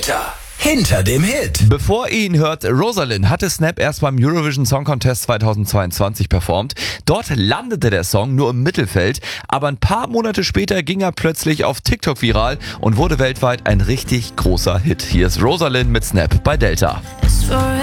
Delta. Hinter dem Hit. Bevor ihr ihn hört, Rosalind hatte Snap erst beim Eurovision Song Contest 2022 performt. Dort landete der Song nur im Mittelfeld, aber ein paar Monate später ging er plötzlich auf TikTok viral und wurde weltweit ein richtig großer Hit. Hier ist Rosalind mit Snap bei Delta.